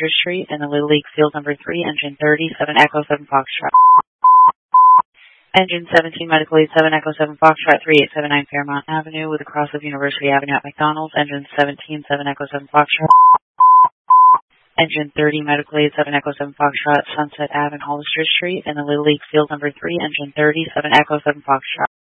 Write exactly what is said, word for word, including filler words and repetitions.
Hollister Street in the Little League Field number three, engine thirty-seven Echo seven Foxtrot. Engine seventeen, medical aid seven Echo seven Foxtrot, three eight seven nine Fairmount Avenue with a cross of University Avenue at McDonald's. Engine seventeen, seven Echo seven Foxtrot. Engine thirty, medical aid seven Echo seven Foxtrot, Sunset Avenue, Hollister Street in the Little League Field number three, engine thirty-seven Echo seven Foxtrot.